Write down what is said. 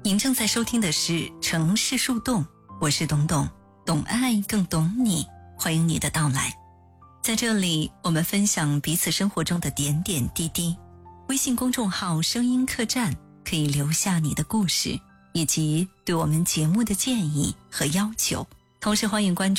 您正在收听的是城市树洞，我是董董，懂爱更懂你，欢迎你的到来。在这里，我们分享彼此生活中的点点滴滴。微信公众号声音客栈可以留下你的故事，以及对我们节目的建议和要求。同时欢迎关注